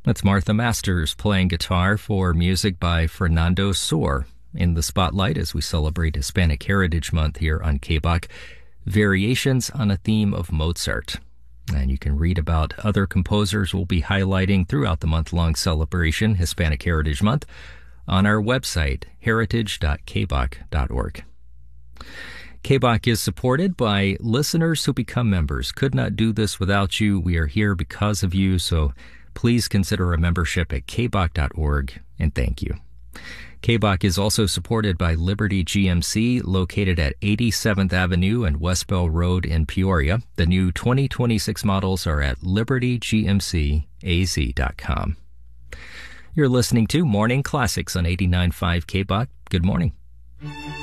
That's Martha Masters playing guitar for music by Fernando Sor in the spotlight as we celebrate Hispanic Heritage Month here on KBOC. Variations on a theme of Mozart. And you can read about other composers we'll be highlighting throughout the month-long celebration, Hispanic Heritage Month, on our website, heritage.kboc.org. KBOC is supported by listeners who become members. Could not do this without you. We are here because of you, so please consider a membership at kboc.org, and thank you. KBOC is also supported by Liberty GMC, located at 87th Avenue and West Bell Road in Peoria. The new 2026 models are at libertygmcaz.com. You're listening to Morning Classics on 89.5 KBOC. Good morning.